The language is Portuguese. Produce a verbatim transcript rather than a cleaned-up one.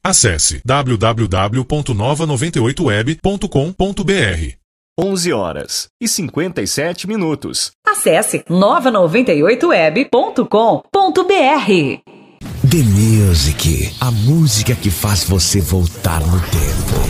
Acesse w w w ponto nova noventa e oito web ponto com ponto b r. onze horas e cinquenta e sete minutos. Acesse nova noventa e oito web ponto com ponto b r. The Music, a música que faz você voltar no tempo.